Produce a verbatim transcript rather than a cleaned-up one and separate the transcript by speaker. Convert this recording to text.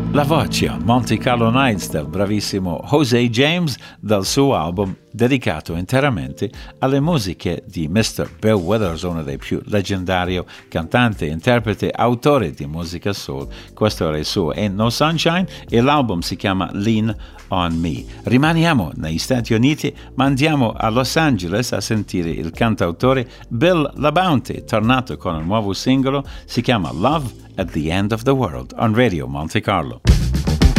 Speaker 1: La voce Monte Carlo Nights del bravissimo Jose James dal suo album dedicato interamente alle musiche di mister Bill Withers, uno dei più leggendario cantante, interprete, autore di musica soul. Questo era il suo Ain't No Sunshine e l'album si chiama Lean on Me. Rimaniamo negli Stati Uniti, ma andiamo a Los Angeles a sentire il cantautore Bill LaBounty, tornato con un nuovo singolo, si chiama Love at the End of the World on Radio Monte Carlo.